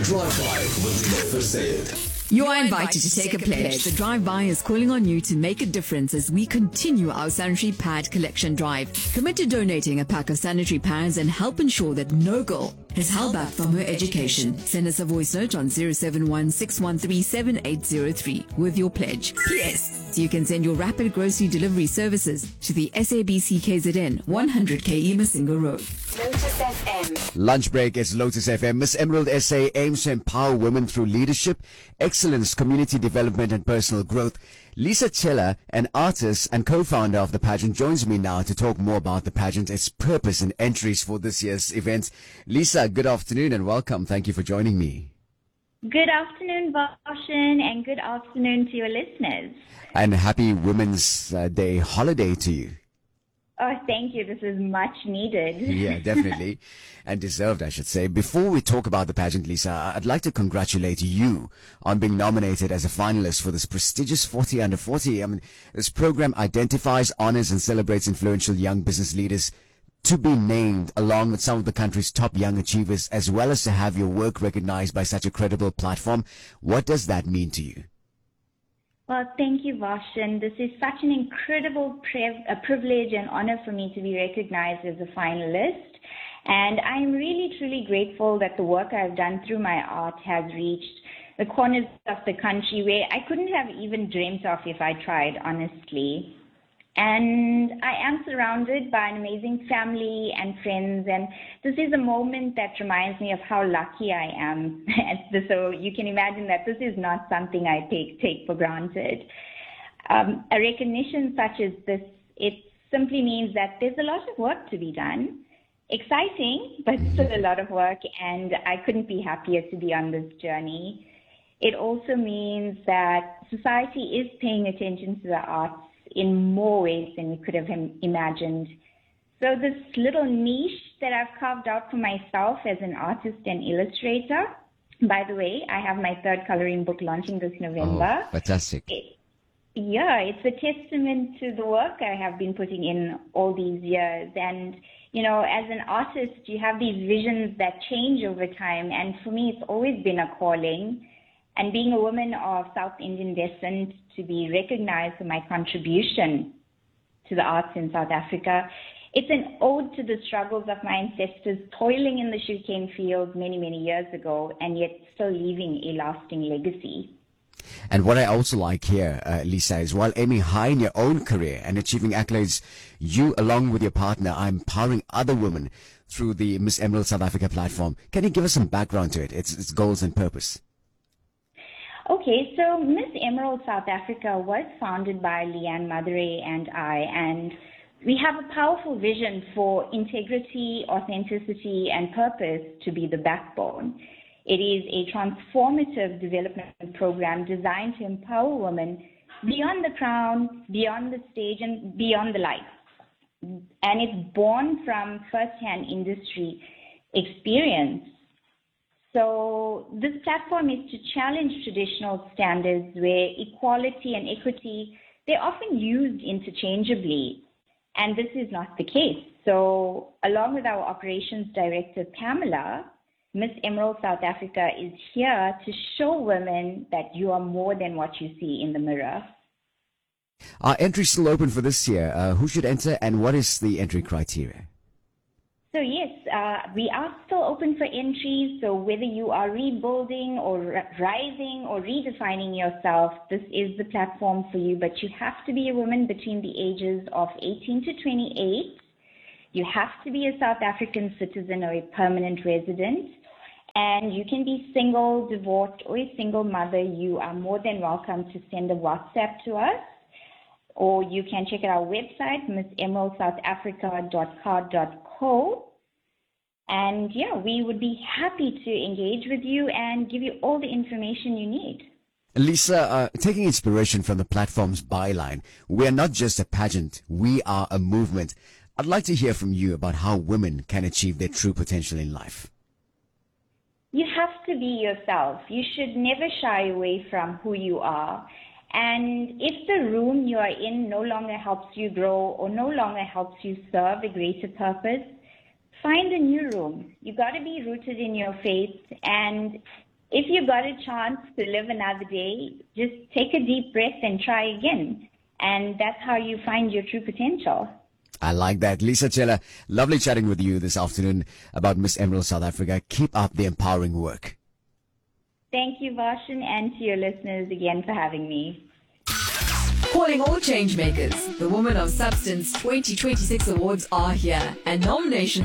Drive-By with Dr. Sayed. You are invited to take a pledge. The Drive-By is calling on you to make a difference as we continue our sanitary pad collection drive. Commit to donating a pack of sanitary pads and help ensure that no girl is held back from her education. Send us a voice note on 071-613-7803 with your pledge. Yes, you can send your rapid grocery delivery services to the SABC KZN 100 KE Masinga Road. Lotus FM. Lunch break is Lotus FM. Miss Emerald SA aims to empower women through leadership, excellence, community development and personal growth. Lisa Chella, an artist and co-founder of the pageant, joins me now to talk more about the pageant, its purpose and entries for this year's event. Lisa, good afternoon and welcome. Thank you for joining me. Good afternoon, Varshan, and good afternoon to your listeners. And happy Women's Day holiday to you. Oh, thank you. This is much needed. Yeah, definitely. And deserved, I should say. Before we talk about the pageant, Lisa, I'd like to congratulate you on being nominated as a finalist for this prestigious 40 Under 40. I mean, this program identifies, honors, and celebrates influential young business leaders to be named along with some of the country's top young achievers, as well as to have your work recognized by such a credible platform. What does that mean to you? Well, thank you, Varshan. This is such an incredible privilege and honor for me to be recognized as a finalist. And I'm really, truly grateful that the work I've done through my art has reached the corners of the country where I couldn't have even dreamt of if I tried, honestly. And I am surrounded by an amazing family and friends, and this is a moment that reminds me of how lucky I am. So you can imagine that this is not something I take for granted. A recognition such as this, it simply means that there's a lot of work to be done. Exciting, but still a lot of work, and I couldn't be happier to be on this journey. It also means that society is paying attention to the arts in more ways than we could have imagined. So this little niche that I've carved out for myself as an artist and illustrator, by the way, I have my third coloring book launching this November. Oh, fantastic. It's a testament to the work I have been putting in all these years. And, you know, as an artist, you have these visions that change over time. And for me, it's always been a calling. And being a woman of South Indian descent, to be recognized for my contribution to the arts in South Africa, it's an ode to the struggles of my ancestors toiling in the sugarcane fields many, many years ago, and yet still leaving a lasting legacy. And what I also like here, Lisa, is while aiming high in your own career and achieving accolades, you, along with your partner, are empowering other women through the Miss Emerald South Africa platform. Can you give us some background to it, its goals and purpose? Okay, so Miss Emerald South Africa was founded by Leanne Madurai and I, and we have a powerful vision for integrity, authenticity, and purpose to be the backbone. It is a transformative development program designed to empower women beyond the crown, beyond the stage, and beyond the lights. And it's born from first-hand industry experience. So this platform is to challenge traditional standards where equality and equity, they're often used interchangeably, and this is not the case. So along with our operations director, Pamela, Miss Emerald South Africa is here to show women that you are more than what you see in the mirror. Are entries still open for this year? Who should enter and what is the entry criteria? So yes, we are still open for entries. So whether you are rebuilding or rising or redefining yourself, this is the platform for you. But you have to be a woman between the ages of 18 to 28. You have to be a South African citizen or a permanent resident. And you can be single, divorced, or a single mother. You are more than welcome to send a WhatsApp to us. Or you can check out our website, missemeraldsouthafrica.co.co. And yeah, we would be happy to engage with you and give you all the information you need. Lisa, taking inspiration from the platform's byline, we are not just a pageant, we are a movement. I'd like to hear from you about how women can achieve their true potential in life. You have to be yourself. You should never shy away from who you are. And if the room you are in no longer helps you grow or no longer helps you serve a greater purpose, find a new room. You got to be rooted in your faith, and if you got a chance to live another day, just take a deep breath and try again. And that's how you find your true potential. I like that. Lisa Chela, lovely chatting with you this afternoon about Miss Emerald South Africa. Keep up the empowering work. Thank you, Varshan, and to your listeners again for having me. Calling all changemakers, the Woman of Substance 2026 awards are here, and nominations